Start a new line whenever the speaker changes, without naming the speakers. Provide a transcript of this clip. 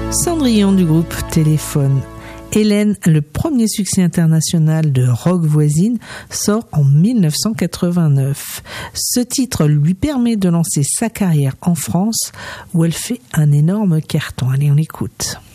Cendrillon du groupe Téléphone. Hélène, le premier succès international de Rock Voisine, sort en 1989. Ce titre lui permet de lancer sa carrière en France où elle fait un énorme carton. Allez, on écoute.